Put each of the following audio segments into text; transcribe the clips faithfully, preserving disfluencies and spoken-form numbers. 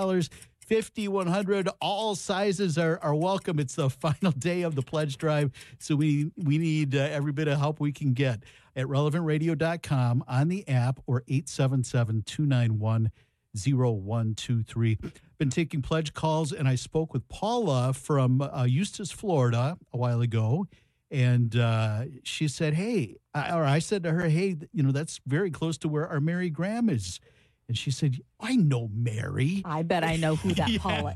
dollars. fifty, one hundred, all sizes are, are welcome. It's the final day of the pledge drive, so we we need uh, every bit of help we can get at relevant radio dot com, on the app, or eight seven seven, two nine one, zero one two three. Been taking pledge calls, and I spoke with Paula from uh, Eustis, Florida a while ago, and uh, she said, hey, I, or I said to her, hey, you know, that's very close to where our Mary Graham is. And she said, I know Mary. I bet I know who that yeah. Paula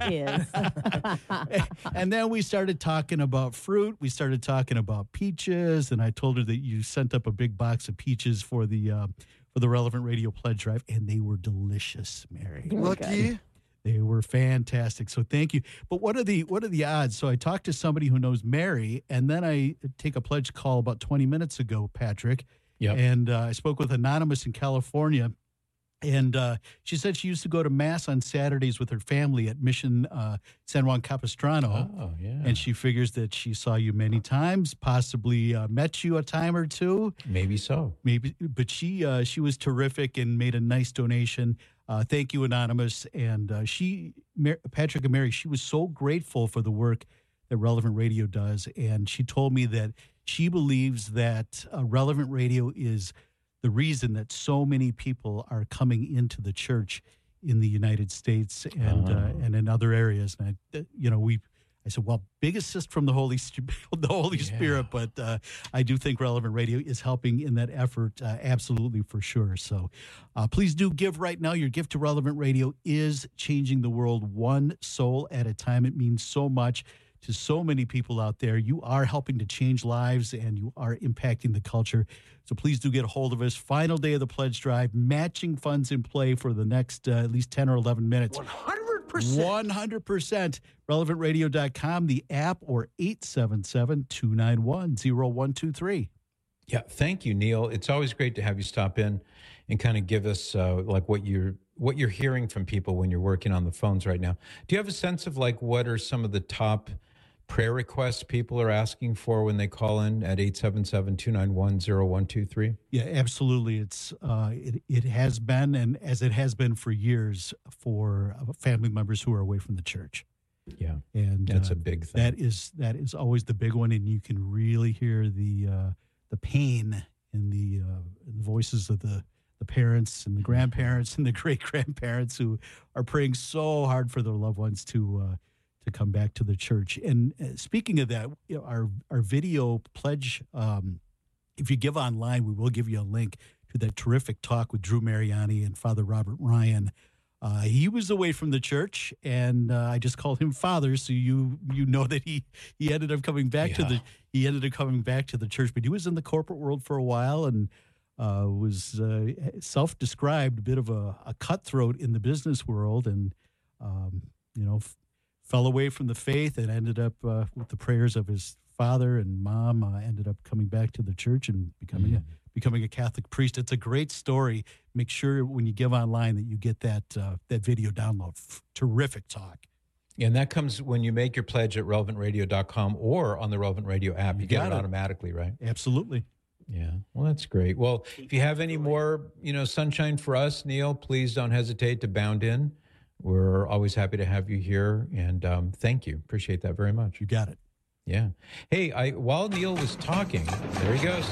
is. And then we started talking about fruit. We started talking about peaches. And I told her that you sent up a big box of peaches for the uh, for the Relevant Radio Pledge Drive. And they were delicious, Mary. Lucky. They were fantastic. So thank you. But what are the what are the odds? So I talked to somebody who knows Mary. And then I take a pledge call about twenty minutes ago, Patrick. Yep. And uh, I spoke with Anonymous in California. And uh, she said she used to go to Mass on Saturdays with her family at Mission uh, San Juan Capistrano. Oh, yeah. And she figures that she saw you many times, possibly uh, met you a time or two. Maybe so. Maybe, but she uh, she was terrific and made a nice donation. Uh, thank you, Anonymous. And uh, she, Mar- Patrick and Mary, she was so grateful for the work that Relevant Radio does. And she told me that she believes that uh, Relevant Radio is the reason that so many people are coming into the church in the United States and oh. uh, and in other areas. And I, you know, we, I said, well, big assist from the Holy the Holy yeah. Spirit, but uh, I do think Relevant Radio is helping in that effort, uh, absolutely for sure. So, uh, please do give right now. Your gift to Relevant Radio is changing the world one soul at a time. It means so much to so many people out there. You are helping to change lives, and you are impacting the culture. So please do get a hold of us. Final day of the pledge drive, matching funds in play for the next uh, at least ten or eleven minutes. one hundred percent. one hundred percent. relevant radio dot com, the app, or eight seven seven, two nine one, zero one two three. Yeah, thank you, Neil. It's always great to have you stop in and kind of give us uh, like what you're what you're hearing from people when you're working on the phones right now. Do you have a sense of like what are some of the top prayer requests people are asking for when they call in at eight seven seven, two nine one, zero one two three? Yeah, absolutely. It's uh, it it has been, and as it has been for years, for family members who are away from the church. Yeah, and that's uh, a big thing. That is that is always the big one, and you can really hear the uh, the pain in the, uh, in the voices of the the parents and the grandparents and the great grandparents who are praying so hard for their loved ones to. Uh, to come back to the church. And uh, speaking of that, you know, our, our video pledge, um, if you give online, we will give you a link to that terrific talk with Drew Mariani and Father Robert Ryan. Uh, he was away from the church, and uh, I just called him Father, so you you know that he, he ended up coming back yeah. to the he ended up coming back to the church. But he was in the corporate world for a while, and uh, was uh, self-described a bit of a, a cutthroat in the business world, and um, you know. F- fell away from the faith and ended up uh, with the prayers of his father and mom, uh, ended up coming back to the church and becoming mm. a becoming a Catholic priest. It's a great story. Make sure when you give online that you get that uh, that video download. F- terrific talk. And that comes when you make your pledge at relevant radio dot com or on the Relevant Radio app. You, you get it, it automatically, right? Absolutely. Yeah. Well, that's great. Well, if you have any more, you know, sunshine for us, Neil, please don't hesitate to bound in. We're always happy to have you here, and um, thank you. Appreciate that very much. You got it. Yeah. Hey, I while Neil was talking, there he goes.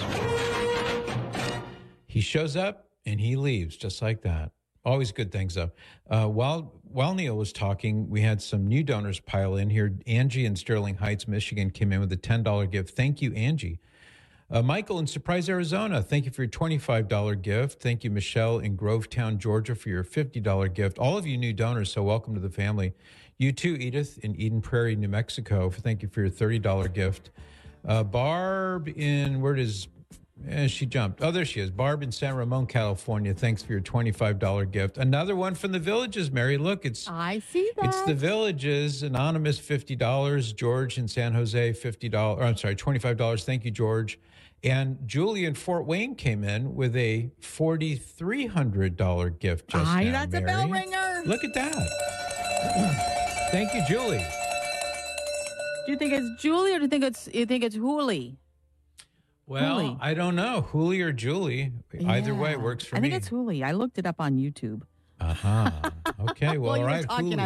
He shows up and he leaves just like that. Always good things, though. Uh, while while Neil was talking, we had some new donors pile in here. Angie in Sterling Heights, Michigan, came in with a ten dollars gift. Thank you, Angie. Uh, Michael in Surprise, Arizona, thank you for your twenty-five dollars gift. Thank you, Michelle in Grovetown, Georgia, for your fifty dollars gift. All of you new donors, so welcome to the family. You too, Edith in Eden Prairie, New Mexico, for thank you for your thirty dollars gift. Uh, Barb in, where does, eh, she jumped. Oh, there she is. Barb in San Ramon, California, thanks for your twenty-five dollars gift. Another one from the Villages, Mary. Look, it's I see that. It's the Villages. Anonymous, fifty dollars. George in San Jose, fifty dollars. Or, I'm sorry, twenty-five dollars. Thank you, George. And Julie in Fort Wayne came in with a four thousand three hundred dollars gift just Aye, now, that's Mary. a bell ringer. Look at that. Thank you, Julie. Do you think it's Julie or do you think it's you think it's Hooli? Well, Hooli. I don't know. Hooli or Julie. Either Yeah. way, it works for I me. think it's Hooli. I looked it up on YouTube. Uh-huh. Okay, well, While you all were right, talking, Hooli.